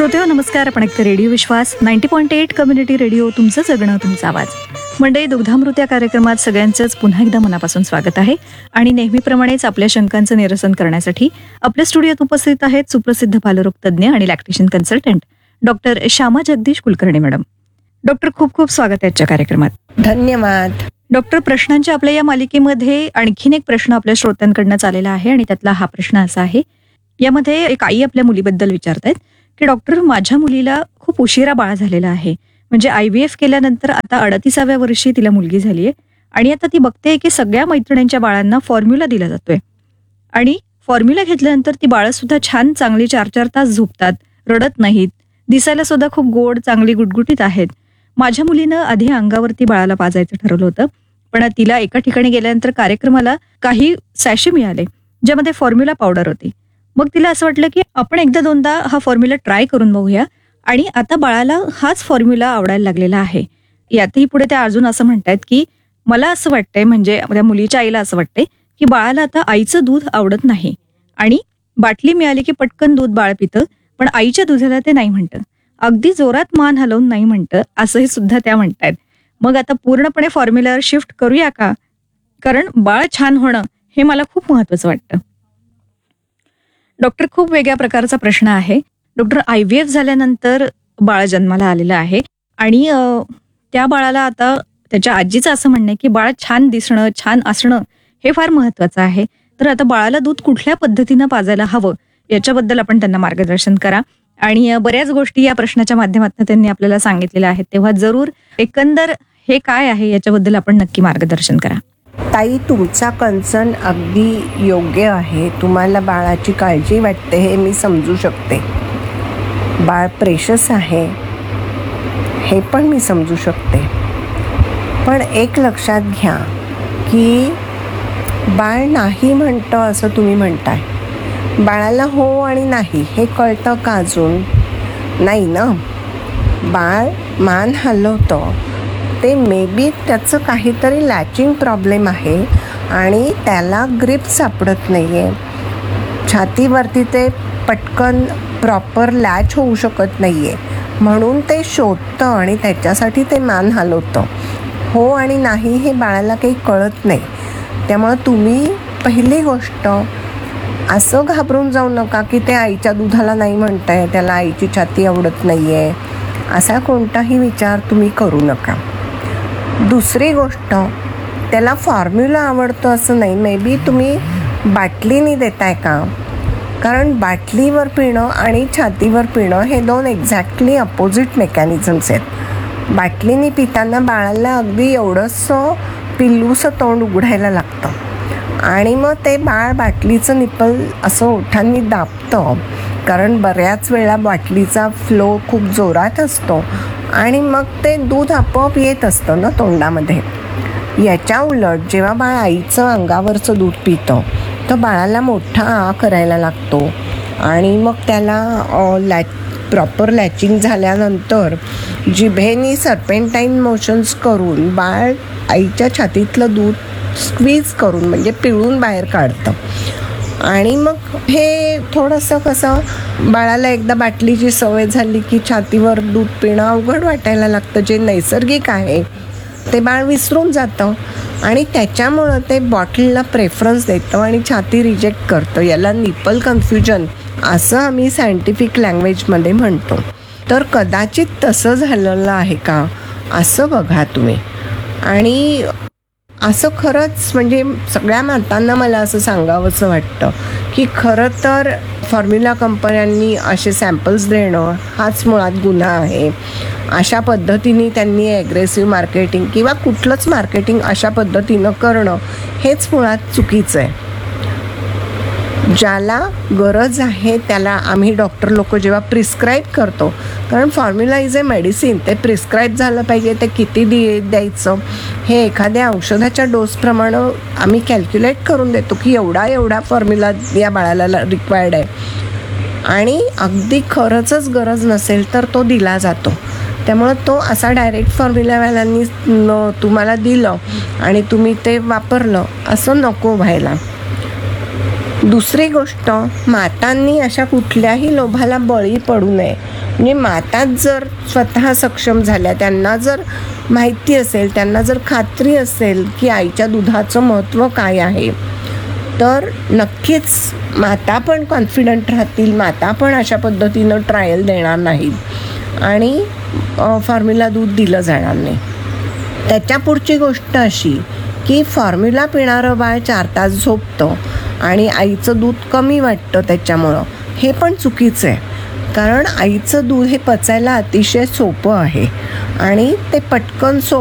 श्रोतेहो नमस्कार. आपण ऐकतो रेडिओ विश्वास 90.8 कम्युनिटी रेडिओ. तुमचं जगणं तुमचा आवाज. मंडळी, दुग्धामृत या कार्यक्रमात सगळ्यांचंच पुन्हा एकदा मनापासून स्वागत आहे. आणि नेहमीप्रमाणेच आपल्या शंकांचं निरसन करण्यासाठी आपल्या स्टुडिओत उपस्थित आहेत सुप्रसिद्ध बालरोग तज्ज्ञ आणि lactation consultant doctor Shyama Jagdish Kulkarni madam. Doctor, खूप खूप स्वागत आहे आजच्या कार्यक्रमात. धन्यवाद. डॉक्टर, प्रश्नांच्या आपल्या या मालिकेमध्ये आणखीन एक प्रश्न आपल्या श्रोत्यांकडनं आलेला आहे आणि त्यातला हा प्रश्न असा आहे. यामध्ये एक आई आपल्या मुलीबद्दल विचारतायत की डॉक्टर, माझ्या मुलीला खूप उशिरा बाळ झालेला आहे. म्हणजे IVF केल्यानंतर आता 38व्या वर्षी तिला मुलगी झाली आहे आणि आता ती बघते की सगळ्या मैत्रिणींच्या बाळांना फॉर्म्युला दिला जातोय आणि फॉर्म्युला घेतल्यानंतर ती बाळं सुद्धा छान चांगली 4-4 तास झोपतात, रडत नाहीत, दिसायला सुद्धा खूप गोड, चांगली गुटगुटीत आहेत. माझ्या मुलीनं आधी अंगावरती बाळाला पाजायचं ठरवलं होतं, पण तिला एका ठिकाणी गेल्यानंतर कार्यक्रमाला काही सॅशे मिळाले ज्यामध्ये फॉर्म्युला पावडर होती. मग तिला असं वाटलं की आपण एकदा दोनदा हा फॉर्म्युला ट्राय करून बघूया आणि आता बाळाला हाच फॉर्म्युला आवडायला लागलेला आहे. यातही पुढे त्या अजून असं म्हणतायत की मला असं वाटतंय, म्हणजे त्या मुलीच्या आईला असं वाटतंय की बाळाला आता आईचं दूध आवडत नाही आणि बाटली मिळाली की पटकन दूध बाळ पितं, पण आईच्या दुधाला ते नाही म्हणतं, अगदी जोरात मान हलवून नाही म्हणतं, असंही सुद्धा त्या म्हणतायत. मग आता पूर्णपणे फॉर्म्युलावर शिफ्ट करूया का? कारण बाळ छान होणं हे मला खूप महत्वाचं वाटतं. डॉक्टर, खूप वेगळ्या प्रकारचा प्रश्न आहे. डॉक्टर, IVF झाल्यानंतर बाळ जन्माला आलेलं आहे आणि त्या बाळाला आता त्याच्या आजीचं असं म्हणणं आहे की बाळ छान दिसणं, छान असणं हे फार महत्वाचं आहे. तर आता बाळाला दूध कुठल्या पद्धतीनं पाजायला हवं याच्याबद्दल आपण त्यांना मार्गदर्शन करा. आणि बऱ्याच गोष्टी या प्रश्नाच्या माध्यमातून त्यांनी आपल्याला सांगितलेल्या आहेत, तेव्हा जरूर एकंदर हे काय आहे याच्याबद्दल आपण नक्की मार्गदर्शन करा. ताई, तुमचा कन्सर्न अगदी योग्य आहे. तुम्हाला बाळाची काळजी वाटते हे मी समजू शकते. बाळ प्रेशस आहे हे पण मी समजू शकते. पण एक लक्षात घ्या की बाळ नाही म्हणतं असं तुम्ही म्हणताय. बाळाला हो आणि नाही हे कळतं का अजून? नाही ना. बाळ मान हलवतं ते मे बी त्याचं काहीतरी लॅचिंग प्रॉब्लेम आहे आणि त्याला ग्रिप सापडत नाही आहे. छातीवरती ते पटकन प्रॉपर लॅच होऊ शकत नाही आहे, म्हणून ते शोधतं आणि त्याच्यासाठी ते मान हलवतं. हो आणि नाही हे बाळाला काही कळत नाही. त्यामुळं तुम्ही पहिली गोष्ट असं घाबरून जाऊ नका की ते आईच्या दुधाला नाही म्हणताय, त्याला आईची छाती आवडत नाही आहे, असा कोणताही विचार तुम्ही करू नका. दुसरी गोष्ट, त्याला फॉर्म्युला आवडतं असं नाही. मे बी तुम्ही बाटलीने देताय का? कारण बाटलीवर पिणं आणि छातीवर पिणं हे दोन एक्झॅक्टली अपोजिट मेकॅनिझम्स आहेत. बाटलीने पिताना बाळाला अगदी एवढंसं पिल्लूसं तोंड उघडायला लागतं आणि मग ते बाळ बाटलीचं निप्पल असं ओठांनी दाबतं, कारण बऱ्याच वेळा बाटलीचा फ्लो खूप जोरात असतो आणि मग ते दूध आपोआप येत असतं ना तोंडामध्ये. याच्या उलट जेव्हा बाळ आईचं अंगावरचं दूध पितं तर बाळाला मोठा आ करायला लागतो आणि मग त्याला प्रॉपर लॅचिंग झाल्यानंतर जिभेनी सर्पेंटाईन मोशन्स करून बाळ आईच्या छातीतलं दूध स्क्वीज करून म्हणजे पिळून बाहेर काढतं. आणि मग हे थोडंसं कसं बाळाला एकदा बाटलीची सवय झाली की छातीवर दूध पिणं अवघड वाटायला लागतं. जे नैसर्गिक आहे ते बाळ विसरून जातं आणि त्याच्यामुळं ते बॉटलला प्रेफरन्स देतं आणि छाती रिजेक्ट करतं. याला निप्पल कन्फ्युजन असं आम्ही सायंटिफिक लँग्वेजमध्ये म्हणतो. तर कदाचित तसं झालेलं आहे का असं बघा तुम्ही. आणि असं खरंच म्हणजे सगळ्या मातांना मला असं सांगावंसं वाटतं की खरं तर फॉर्म्युला कंपन्यांनी असे सॅम्पल्स देणं हाच मुळात गुन्हा आहे. अशा पद्धतीने त्यांनी ॲग्रेसिव्ह मार्केटिंग किंवा कुठलंच मार्केटिंग अशा पद्धतीनं करणं हेच मुळात चुकीचं आहे. ज्याला गरज आहे त्याला आम्ही डॉक्टर लोक जेव्हा प्रिस्क्राईब करतो, कारण फॉर्म्युला इज ए मेडिसिन, ते प्रिस्क्राईब झालं पाहिजे. ते किती द्यायचं हे एखाद्या औषधाच्या डोसप्रमाणे आम्ही कॅल्क्युलेट करून देतो की एवढा फॉर्म्युला या बाळाला रिक्वायर्ड आहे आणि अगदी खरंच गरज नसेल तर तो दिला जातो. त्यामुळं तो असा डायरेक्ट फॉर्म्युलावाल्यांनी तुम्हाला दिलं आणि तुम्ही ते वापरलं असं नको व्हायला. दुसरी गोष्ट, मातांनी अशा कुठल्याही लोभाला बळी पडू नये. म्हणजे माताच जर स्वतः सक्षम झाल्या, त्यांना जर माहिती असेल, त्यांना जर खात्री असेल की आईच्या दुधाचं महत्त्व काय आहे, तर नक्कीच माता पण कॉन्फिडंट राहतील, माता पण अशा पद्धतीनं ट्रायल देणार नाहीत आणि फॉर्म्युला दूध दिलं जाणार नाही. त्याच्या पुढची गोष्ट अशी की फॉर्म्युला पिणारं बाळ 4 तास झोपतं आणि आईचं दूध कमी वाटतं त्याच्यामुळं, हे पण चुकीचं आहे. कारण आईचं दूध हे पचायला अतिशय सोपं आहे आणि ते पटकन